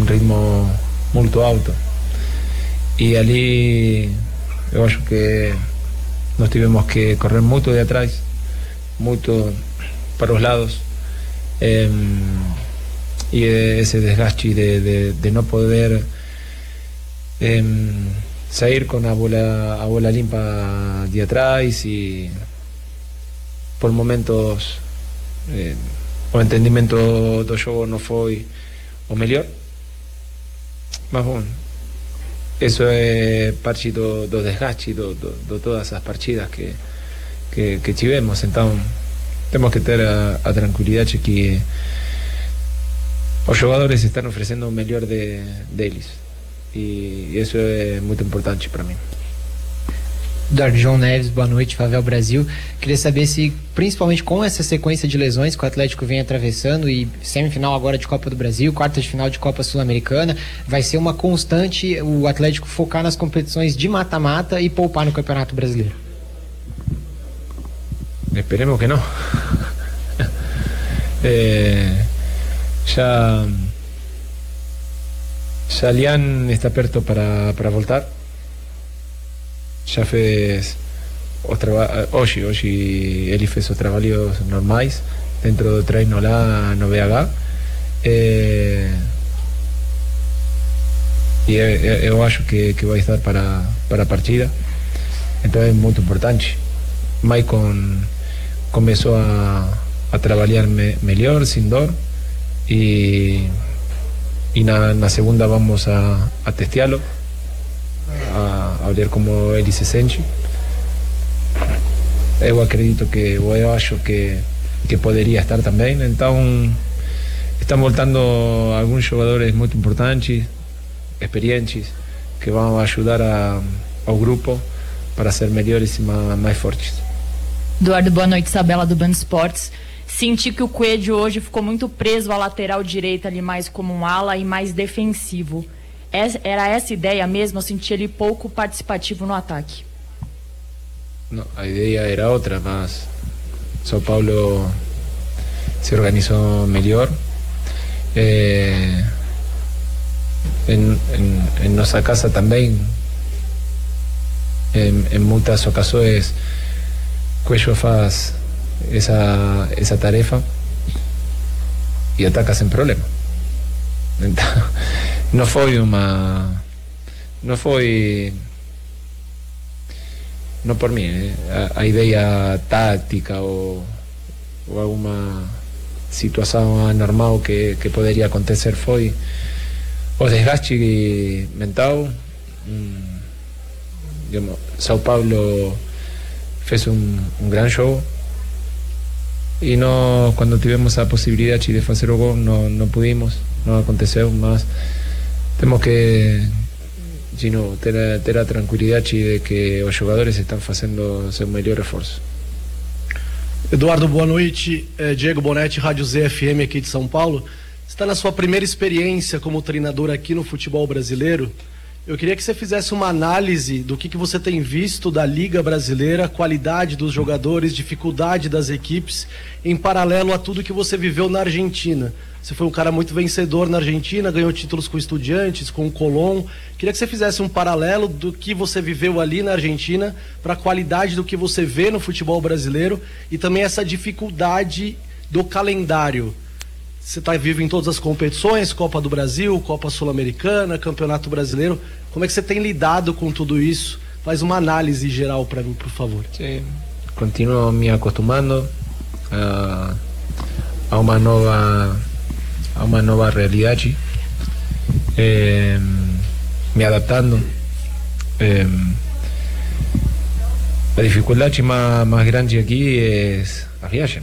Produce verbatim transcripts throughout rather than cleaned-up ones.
um ritmo muito alto. E ali eu acho que nós tivemos que correr muito de atrás, muito para os lados, eh, e esse desgaste de, de, de não poder eh, sair com a bola, a bola limpa de atrás, e por momentos eh, o entendimento do jogo não foi o melhor, mas bom, isso é parte do, do desgaste de do, do todas as partidas que, que, que tivemos. Então temos que ter a, a tranquilidade que os jogadores estão oferecendo o melhor de, deles, e isso é muito importante para mim. Eduardo, João Neves, boa noite, Favel Brasil. Queria saber se, principalmente com essa sequência de lesões que o Atlético vem atravessando, e semifinal agora de Copa do Brasil, quarta de final de Copa Sul-Americana, vai ser uma constante o Atlético focar nas competições de mata-mata e poupar no Campeonato Brasileiro? Esperemos que não. é, já já Lian está perto para, para voltar. Já fez os trabalhos, hoje, hoje ele fez os trabalhos normais dentro do treino lá no B H, é, e eu, eu acho que, que vai estar para, para a partida, então é muito importante. Maicon começou a, a trabalhar me, melhor, sem dor, e, e na, na segunda vamos a, a testeá-lo, a, a ver como ele se sente. Eu acredito que, eu acho que, que poderia estar também. Então estão voltando alguns jogadores muito importantes, experientes, que vão ajudar a, ao grupo para ser melhores e mais, mais fortes. Eduardo, boa noite, Isabela do Band Esportes. Senti que o Coelho hoje ficou muito preso à lateral direita ali, mais como um ala e mais defensivo. Era essa ideia mesmo? Eu senti ele pouco participativo no ataque. Não, a ideia era outra, mas São Paulo se organizou melhor. É, em, em, em nossa casa também, em, em muitas ocasiões, Coelho faz essa, essa tarefa e ataca sem problema. Então, não foi uma, não foi, não por mim, eh? a, a ideia tática ou, ou alguma situação anormal que, que poderia acontecer foi o desgaste mental. Hum, digamos, São Paulo fez um, um grande jogo e nós, quando tivemos a possibilidade de fazer o gol, não, não pudimos, não aconteceu, mas temos que de novo, ter, a, ter a tranquilidade de que os jogadores estão fazendo seu melhor esforço. Eduardo, boa noite. É Diego Bonetti, Rádio Z F M aqui de São Paulo. Você está na sua primeira experiência como treinador aqui no futebol brasileiro. Eu queria que você fizesse uma análise do que, que você tem visto da Liga Brasileira, qualidade dos jogadores, dificuldade das equipes, em paralelo a tudo que você viveu na Argentina. Você foi um cara muito vencedor na Argentina, ganhou títulos com Estudiantes, com o Colón. Queria que você fizesse um paralelo do que você viveu ali na Argentina para a qualidade do que você vê no futebol brasileiro e também essa dificuldade do calendário. Você está vivo em todas as competições, Copa do Brasil, Copa Sul-Americana, Campeonato Brasileiro. Como é que você tem lidado com tudo isso? Faz uma análise geral para mim, por favor. Sim, continuo me acostumando a, a uma nova a uma nova realidade, eh, me adaptando. Eh, a dificuldade mais, mais grande aqui é a viagem,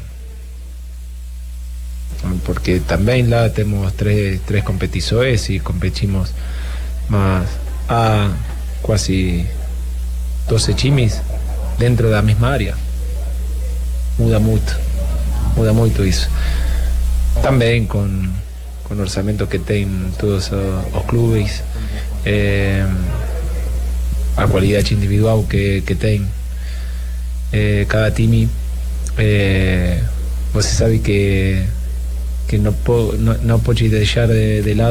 porque também lá temos três, três competições e competimos, mas há quase doze times dentro da mesma área. Muda muito, muda muito isso. Também com, com o orçamento que tem todos os, os clubes, eh, a qualidade individual que, que tem eh, cada time. Eh, você sabe que que não, po, não, não pode deixar de, de lado